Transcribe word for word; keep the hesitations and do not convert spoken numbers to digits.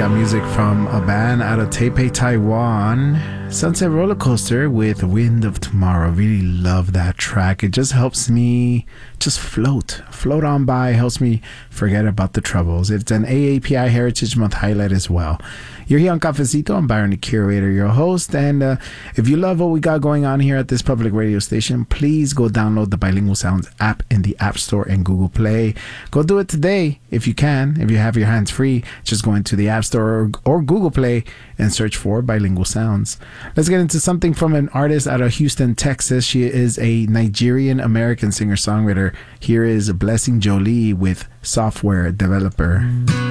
that music from a band out of Taipei, Taiwan. Sunset Roller Coaster with Wind of Tomorrow. Really love that track. It just helps me just float. Float on by. Helps me forget about the troubles. It's an A A P I Heritage Month highlight as well. You're here on Cafecito. I'm Byron the Curator, your host. And uh, if you love what we got going on here at this public radio station, please go download the Bilingual Sounds app in the App Store and Google Play. Go do it today if you can. If you have your hands free, just go into the App Store or, or Google Play and search for Bilingual Sounds. Let's get into something from an artist out of Houston, Texas. She is a Nigerian-American singer-songwriter. Here is Blessing Jolie with Software Developer.